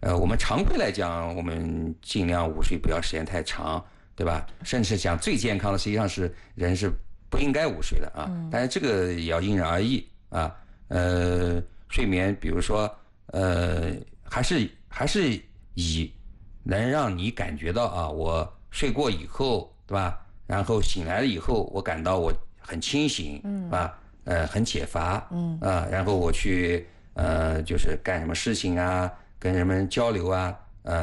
我们常规来讲，我们尽量午睡不要时间太长，对吧？甚至讲最健康的，实际上是人是不应该午睡的啊。但是这个也要因人而异啊。睡眠，比如说还是以能让你感觉到啊，我睡过以后，对吧？然后醒来了以后，我感到我很清醒，很解乏，然后我去就是干什么事情啊，跟人们交流啊，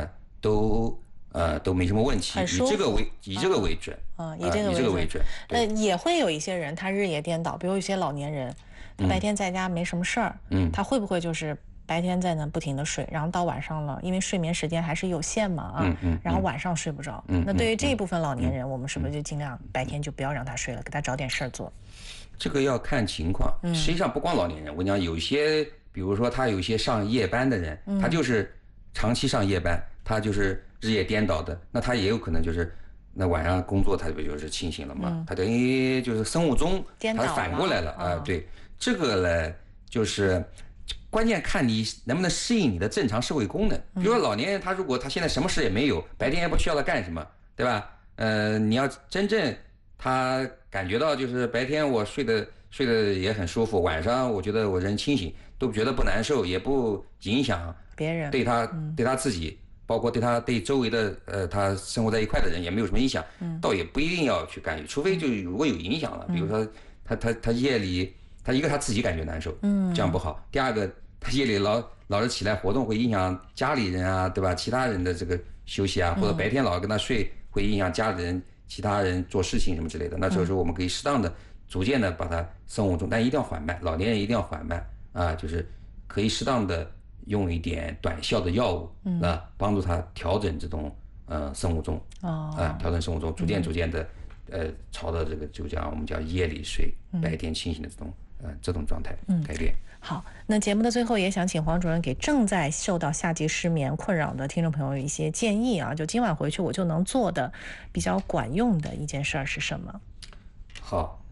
都没什么问题，以这个为准， 以这个为准。也会有一些人他日夜颠倒，比如有些老年人，他白天在家没什么事儿，他会不会就是白天在那不停的睡，然后到晚上了，因为睡眠时间还是有限嘛然后晚上睡不着。那对于这一部分老年人，我们是不是就尽量白天就不要让他睡了，给他找点事儿做？ 这个要看情况，实际上不光老年人，我跟你讲，有些比如说他有一些上夜班的人，他就是长期上夜班，他就是日夜颠倒的，那他也有可能就是那晚上工作他不就是清醒了嘛？他等于就是生物钟他反过来了啊。对，这个呢就是关键看你能不能适应你的正常社会功能。比如说老年人，他如果他现在什么事也没有，白天也不需要他干什么，对吧？你要真正他感觉到就是白天我睡得也很舒服，晚上我觉得我人清醒，都觉得不难受，也不影响别人， 对他自己，包括对周围的他生活在一块的人也没有什么影响，倒也不一定要去干预，除非就如果有影响了，比如说他夜里一个他自己感觉难受，这样不好。第二个，他夜里老是起来活动，会影响家里人啊，对吧？其他人的这个休息啊，或者白天老跟他睡，会影响家里人、其他人做事情什么之类的。那这个时候我们可以适当的、逐渐的把它生物钟，但一定要缓慢。老年人一定要缓慢啊，就是可以适当的用一点短效的药物帮助他调整这种生物钟调整生物钟，逐渐的朝着这个就讲我们叫夜里睡、白天清醒的这种状态改变。 好，那节目的最后也想请黄主任给正在受到夏季失眠困扰的听众朋友一些建议啊，就今晚回去我就能做的比较管用的一件事儿是什么？ 好，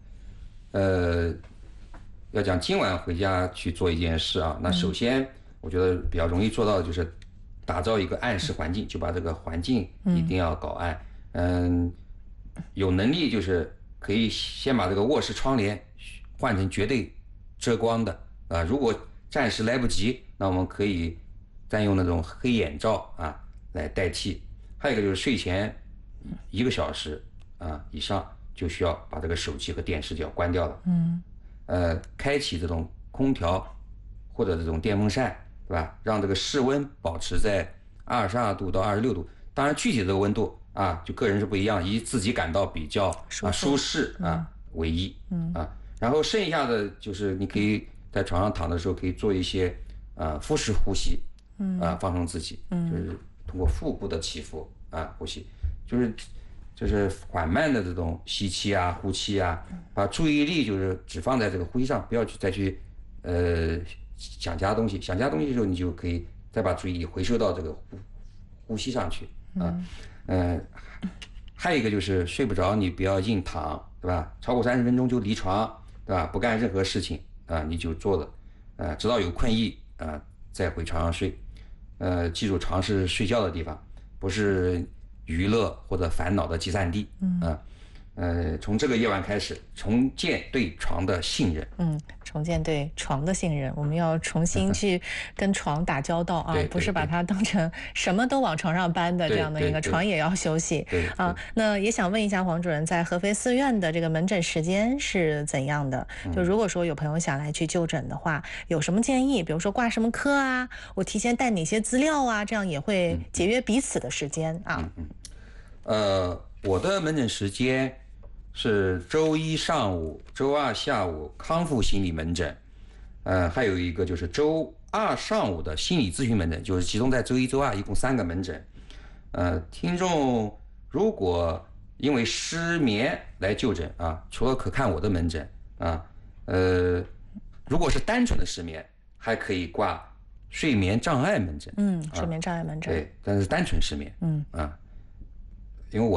要讲今晚回家去做一件事啊，那首先我觉得比较容易做到的就是打造一个暗室环境，就把这个环境一定要搞暗。有能力就是可以先把这个卧室窗帘换成绝对遮光的如果暂时来不及，那我们可以再用那种黑眼罩来代替。还有一个就是睡前1个小时以上就需要把这个手机和电视就要关掉了。开启这种空调或者这种电风扇，对吧？让这个室温保持在22度到26度。当然，具体的这个温度就个人是不一样，以自己感到比较舒适为宜然后剩下的就是你可以在床上躺的时候，可以做一些腹式呼吸放松自己，就是通过腹部的起伏呼吸，就是缓慢的这种吸气呼气把注意力就是只放在这个呼吸上，不要再去想其他东西。想其他东西的时候，你就可以再把注意力回收到这个呼吸上去还有一个就是睡不着，你不要硬躺，对吧？超过30分钟就离床，对吧？不干任何事情你就坐着直到有困意再回床上睡。记住，床是睡觉的地方，不是娱乐或者烦恼的集散地从这个夜晚开始，重建对床的信任。 重建对床的信任，我们要重新去跟床打交道不是把它当成什么都往床上搬的这样的一个，床也要休息那也想问一下黄主任，在合肥4院的这个门诊时间是怎样的？就如果说有朋友想来去就诊的话，有什么建议？比如说挂什么科我提前带哪些资料这样也会节约彼此的时间我的门诊时间是周1上午、周2下午康复心理门诊，还有一个就是周2上午的心理咨询门诊，就是集中在周1、周2一共3个门诊。听众如果因为失眠来就诊除了可看我的门诊如果是单纯的失眠，还可以挂睡眠障碍门诊。 睡眠障碍门诊。 对，但是单纯失眠因为我